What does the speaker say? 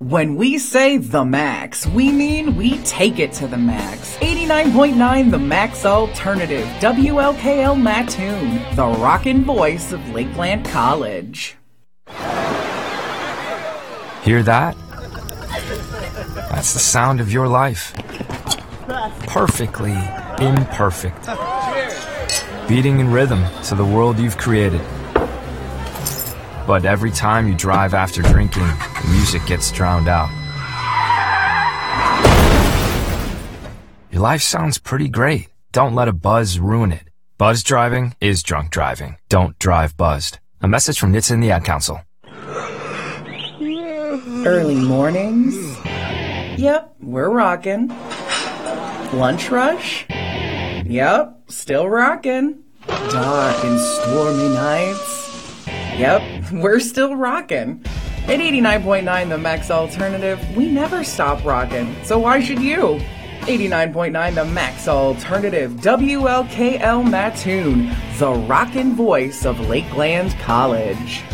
When we say the max, we mean we take it to the max. 89.9 The Max Alternative, WLKL Mattoon, the rockin' voice of Lakeland College. Hear that? That's the sound of your life. Perfectly imperfect. Beating in rhythm to the world you've created. But every time you drive after drinking, the music gets drowned out. Your life sounds pretty great. Don't let a buzz ruin it. Buzz driving is drunk driving. Don't drive buzzed. A message from NHTSA and the Ad Council. Early mornings? Yep, we're rockin'. Lunch rush? Yep, still rockin'. Dark and stormy nights? Yep, we're still rockin'. At 89.9 The Max Alternative, we never stop rockin', so why should you? 89.9 The Max Alternative, WLKL Mattoon, the rockin' voice of Lakeland College.